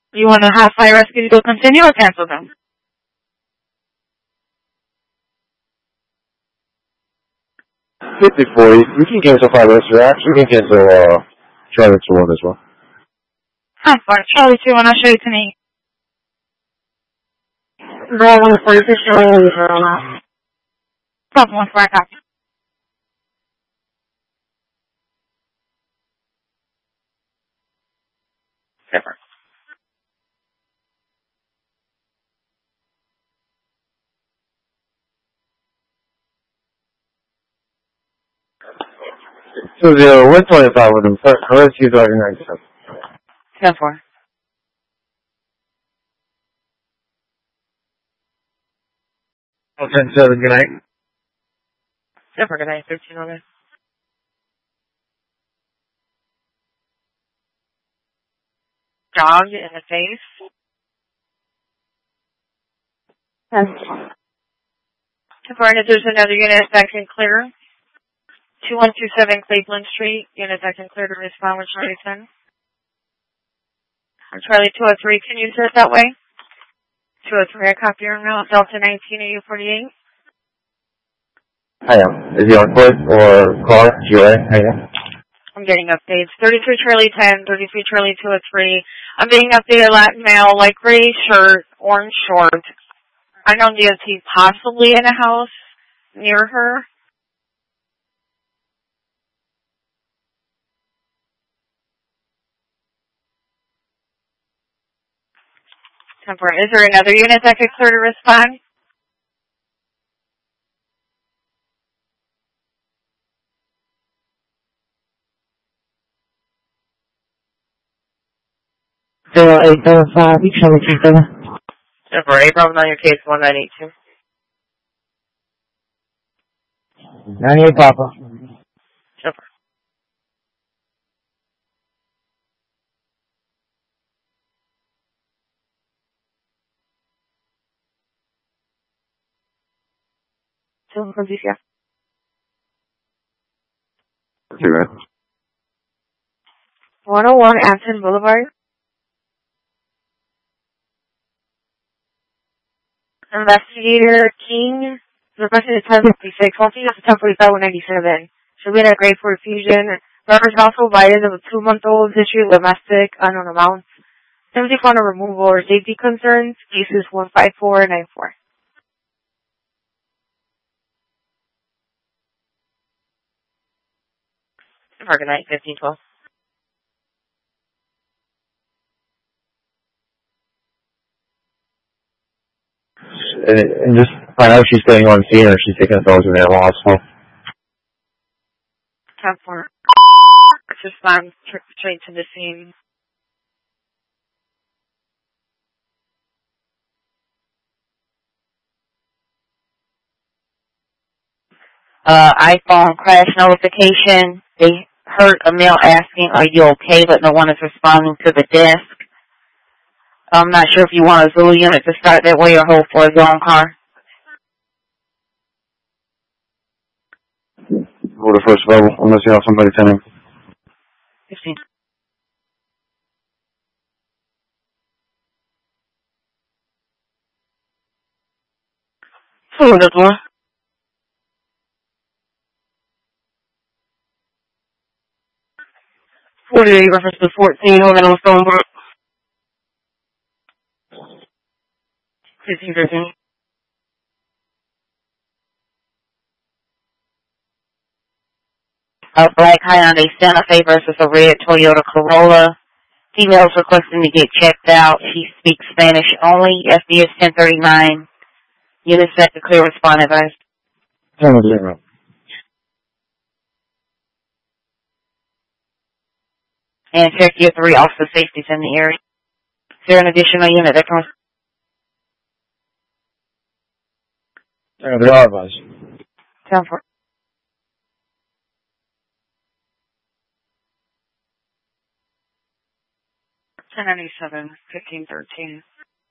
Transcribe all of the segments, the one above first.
You want to have fire rescue to continue or cancel them? 50-40. We can cancel fire rescue. Actually, we can cancel Charlie 2-1 as well. Charlie 2-1, I'll show you to me. Bravo 1 for Charlie 0. Bravo 1 for a copy. Super. So 125 with them. Let's use our 97. 10-4. Oh, 10-7, good night. Super, good night, 13-11. Dog in the face. 10-4. If there's another unit that can clear. 2127 Cleveland Street, unit that can clear to respond with Charlie 10. Charlie 203, can you sit that way? 203, I copy your now. Delta 19, AU48. Hiya. Is he on foot or car? GOA? Hiya. I'm getting updates. 33 Charlie 10, 33 Charlie 203. I'm getting updated Latin male, light gray shirt, orange short. Unknown DOT possibly in a house near her. Temporary. Is there another unit that could clear to respond? Zero 875, Charlie 37. Temporary. Problem on your case 1982. 98 Papa. Temporary. From DCF. Okay, man. 101 Anson Boulevard. Investigator King, requested 1056. Once he gets to 1045-197. She'll be in a grade for fusion. Reference also provided of a 2-month-old issue domestic, unknown amounts. 74 on removal or safety concerns. Cases 15494. Good night, 1512. And just find out if she's staying on scene or if she's taking a dog to the animal hospital. 10-4. Respond straight to the scene. iPhone crash notification. They heard a male asking, "Are you okay?" but no one is responding to the desk. I'm not sure if you want a Zulu unit to start that way or hold for a zone car. Go to first level, unless you have somebody coming. 15. Who this one? Reference to 14, hold on Stonebrook. 1513. A black Hyundai Santa Fe versus a red Toyota Corolla. Females requesting to get checked out. She speaks Spanish only. FBS 1039. Unit set to clear, respond advised. 10-0. And check your 3 officer safeties in the area. Is there an additional unit that can... They are advised. 10-4. $10.97, 1513.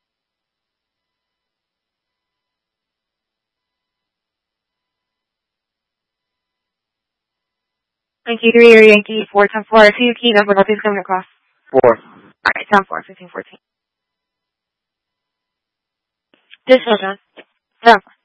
Yankee 3 or Yankee 4, 10-4. I see your key number. Nothing's coming across. 4. Alright, 10-4, 1514. This one, John. Yeah.